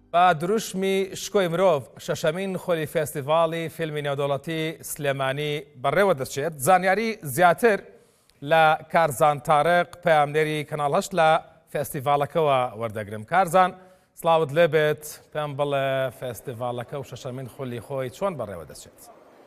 با دروشمی شکۆی مرۆڤ شەشەمین خۆلی فێستیڤاڵی فیلمی نێودەوڵەتی سلێمانی بەڕێوە دەچێت. زانیاری زیاتر لە کارزان تارق پەیامنێری کەناڵ 8 لە فێستیڤاڵەکەەوە وەردەگرم. کارزان سڵاوت لێبێت، پێم بڵێ فێستیڤاڵەکە و شەشەمین خۆلی خۆی چۆن بەڕێوە دەچێت؟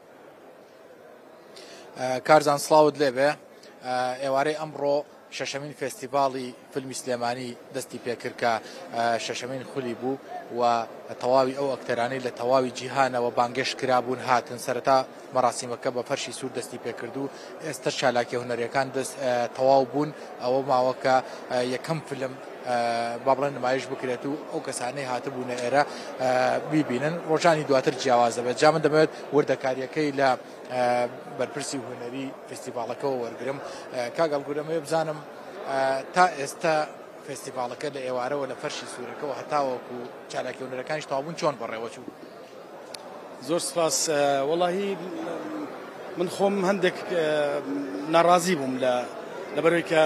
کارزان سڵاوت لێبێ. ئێوارەی ئەمڕۆ شەشەمین فێستیڤاڵی فیلمی سلێمانی دەستی پێکرد کە شەشەمین خولی بوو و تەواوی ئەو ئەکتەرانەی لە تەواوی جیهانەوە بانگێشت کرابوون هاتن سەرەتا مەراسیمەکە بە فەرشی سوور دەستی پێکرد و ئێستا چالاکی هونەریەکان تەواو بوون. ئەوە ماوەکە یەکەم فیلم با بڵێن نمایش بکرێت و ئەو کەسانەی هاتبوونە ئێرە بیبینن. ڕۆژانی دواتر جیاواز دەبێت. جا من دەبێت وردەکاریەکەی لە بەرپرسی هونەری فێستیڤاڵەکەەوە وەرگرم. کاگەڵ گورەمەیە بزانم تا ئێستا فێستیڤاڵەکە لە ئێوارەوە لە فەرشی سوورەکەەوە هەتاوەکو چالاکی هونەرەکانیش تەواو چۆن بەڕێوە چوو؟ زۆر سپاس. وەڵاهی من خۆم هەندێک ناڕازی بووم لەبەرەوەی کە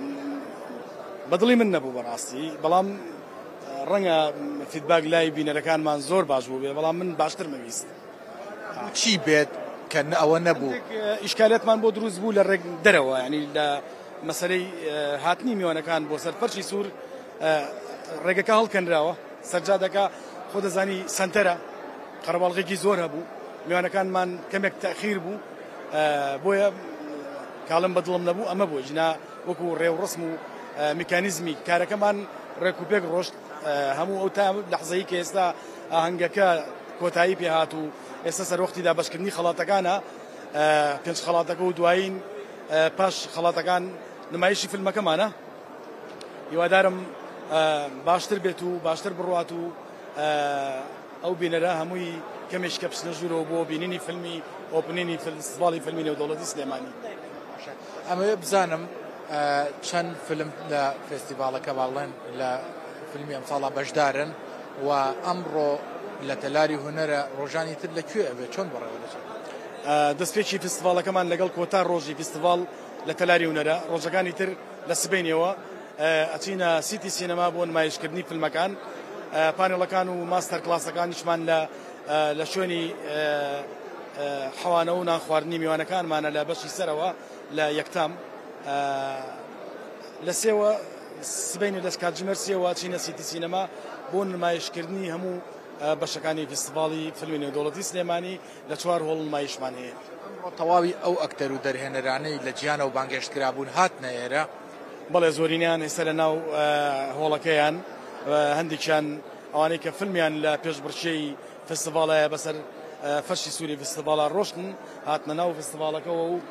بەدڵی من نەبوو بەڕاستی، بەڵام ڕەنگە فیدباک لای بینەرەکانمان زۆر باش بوو بێ، بەڵام من باشتر مەویست. چی بێت کە ئەوە نەبوو؟ ئیشکالێتمان بۆ دروست بوو لە ڕێک دەرەوە، ینی لە مەسەلەی هاتنی میوانەکان بۆ سەر فەرشی سوور ڕێگەکە هەڵکەنراوە. سەرجادەکە خۆ دەزانی سنتەرە، قەرەباڵغێکی زۆر هەبوو، میوانەکانمان کەمێک تەخیر بوو، بۆیە کاڵم بەدڵم نەبوو. ئەمە بۆ ژنا وەکو ڕێوڕسم و میکانیزمی کارەکەمان ڕێکوپێک ڕۆشت. هەموو ئەو تا لەحزەیە کە ئێستا ئاهەنگەکە کۆتایی پێ هات و ئێستا سەرۆختی بەشکردنی خەڵاتەکانە، پێنج خەڵاتەکە و دوایین پاش خەڵاتەکان نمایشی فیلمەکەمانە. هیوادارم باشتر بێت و باشتر بڕوات و ئەو بینەرە هەمووی کەمێشکە بچنە ژوورەوە بۆ بینینی فیلمی ئۆپنینی فێستیڤاڵی فیلمی نێودەوڵەتی سلێمانی. ئەمەوێ بزانم چەند فیلم لە فێستیڤاڵەکە باڵێن لە فیلمی ئەمساڵا بەشدارن و ئەمڕۆ لە تەلاری هونەرە ڕۆژانی تر لەکوێ ئەبێت چۆن بەڕێوە دەچێت؟ دەستپێکی فێستیڤاڵەکەمان لەگەڵ کۆتا ڕۆژی فێستیڤاڵ لە تەلاری هونەرە، ڕۆژەکانی تر لە سبەینەوە ئەچینە سیتی سینەما بۆ نمایشکردنی فیلمەکان. پانێڵەکان و ماستەر کلاسەکانیشمان لە شوێنی حەوانە و نانخواردنی میوانەکانمانە لە بەشی سەرەوە لە یەکتام. لە سێوە سبەینە لە کاتژمێر سێوە چینە سیتی سینەما بۆ نمایشکردنی هەموو بەشەکانی فێستیڤاڵی فیلمی نێودەوڵەتی سلێمانی لە چوار هۆڵ نمایشمان هەیە. تەواوی ئەو ئەکتەر و دەرهێنەرانەی لە جیهانەوە بانگێشت کرابوون هاتنە ئێرە؟ بەڵێ زۆرینیان ئێستا لە ناو هۆڵەکەیان، هەندێکیان ئەوانەی کە فیلمیان لە پێشبڕکێی فێستیڤاڵایە بەسەر فەرشی سووری فێستیڤاڵە ڕۆشتن هاتنە ناو فێستیڤاڵەکەەوە و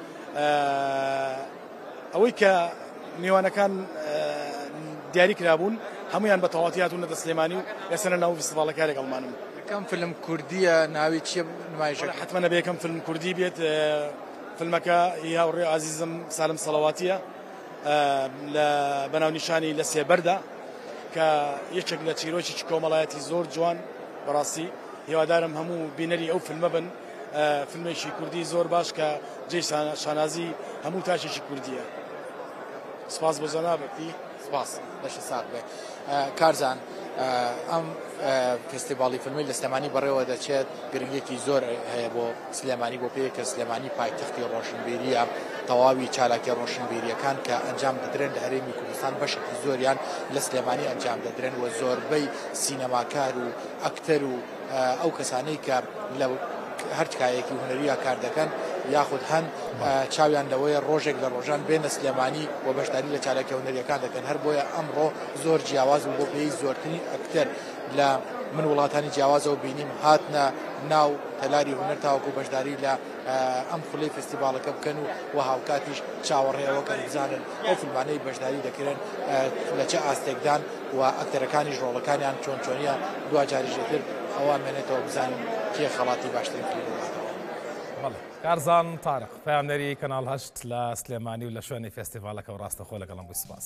ئەوەی کە میوانەکان دیاری کرابوون هەمویان بە تەواوی هاتوونە سلێمانی و ئێستا لە ناو فێستیڤاڵەکە لەگەڵمانم. یەکەم فیلم کوردیە ناوی چییە نمایشەکە؟ حتمەنە بە یەکەم فیلم کوردی بێت. فیلمەکە هاوڕێ عەزیزم سالم سەڵەواتیە لە بەناونیشانی لە سێبەردە کە یەکێک لە چیرۆکی کۆمەڵایەتی زۆر جوان. بەڕاستی هیوادارم هەموو بینەری ئەو فیلمە بن. فیلمێکی کوردی زۆر باش کە جێی شانازی هەموو تاشێکی کوردیە. سپاس بۆ جەنابەتی. سپاس بەشە ساق بێ. کارزان ئەم فێستیڤاڵی فیلمی لە سلێمانی بەڕێوە دەچێت، گرنگێکی زۆر هەیە بۆ سلێمانی، بۆ پێی کە سلێمانی پایتەختی ڕۆشنبیریە. تەواوی چالاکی ڕۆشنبیریەکان کە ئەنجام دەدرێن لە هەرێمی کوردستان بەشێکی زۆریان لە سلێمانی ئەنجام دەدرێن و زۆربەی سینەماکار و ئەکتەر و ئەو کەسانەی کە لە هەر تکایەکی هونەریە کار دەکەن یاخود هەن چاویان لەوەیە ڕۆژێک لە ڕۆژان بێنە سلێمانی و بەشداری لە چالاکی هونەریەکان دەکەن. هەر بۆیە ئەمڕۆ زۆر جیاواز و بۆ پێی زۆرترین ئەکتەر لە من وڵاتانی جیاوازەوە بینیم هاتنە ناو تەلاری هونەر تاوەکو بەشداری لە ئەم خولەی فێستیڤاڵەکە بکەن و هاوکاتیش چاوەڕێەوەکە بزانن ئەو فیلمانەی بەشداری دەکرێن لە چه ئاستێکدان و ئەکتەرەکانیش ڕۆڵەکانیان چۆن چۆنیە دوجاریژێتر ئەوە مێنێتەوە بزانین کێ خەڵاتی باشترین فیلمەکەەوە. کارزان تارق پەیامنێری کەناڵ 8 لە سلێمانی و لە شوێنی فێستیڤاڵەکە و ڕاستەخۆ لەگەڵم بووی. سپاس.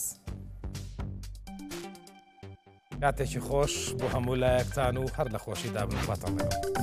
کاتێکی خۆش بۆ هەموو لایەکتان و هەر لە خۆشی دابن خواتان لەگەڵ.